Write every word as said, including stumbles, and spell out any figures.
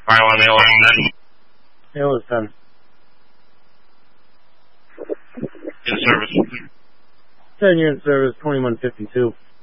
File on the L S ten. L S ten. In service. ten year in service, twenty-one fifty-two.